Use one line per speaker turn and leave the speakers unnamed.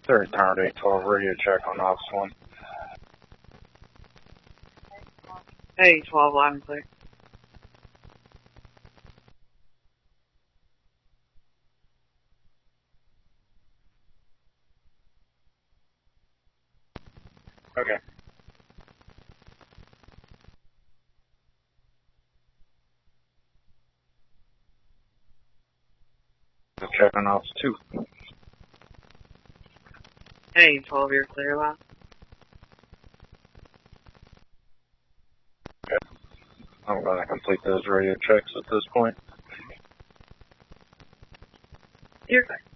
Third tower 812, radio check on Office 1.
Hey, 12, loud and clear.
Okay. Check on Office 2.
Hey, 12, you're clear, loud.
Okay. I'm going to complete those radio checks at this point.
You're good.